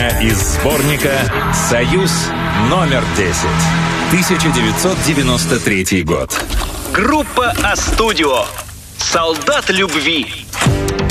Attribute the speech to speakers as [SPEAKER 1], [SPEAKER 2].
[SPEAKER 1] Песня из сборника «Союз номер 10». 1993 год.
[SPEAKER 2] Группа А-студио. «Солдат любви».